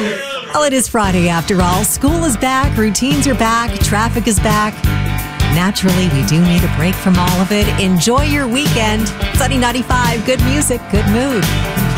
Well, it is Friday after all. School is back, routines are back, traffic is back. Naturally, we do need a break from all of it. Enjoy your weekend. Sunny 95, good music, good mood.